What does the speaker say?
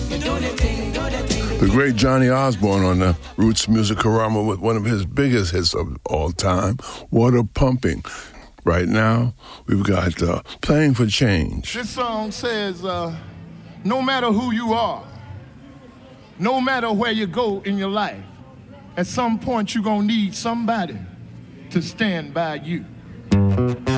The great Johnny Osborne on the Roots Music-A-Rama with one of his biggest hits of all time, Water Pumping. Right now, we've got Playing for Change. This song says, no matter who you are, no matter where you go in your life, at some point you're going to need somebody to stand by you.